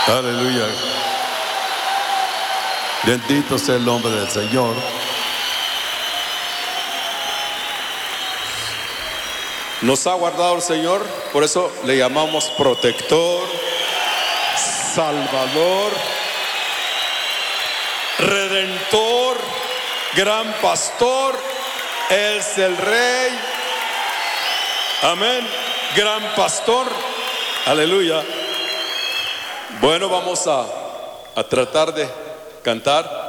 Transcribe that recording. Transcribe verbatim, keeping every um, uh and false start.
Aleluya. Bendito sea el nombre del Señor. Nos ha guardado el Señor, por eso le llamamos protector, salvador, redentor, gran pastor. Él es el rey. Amén. Gran pastor. Aleluya. Bueno, vamos a, a tratar de cantar.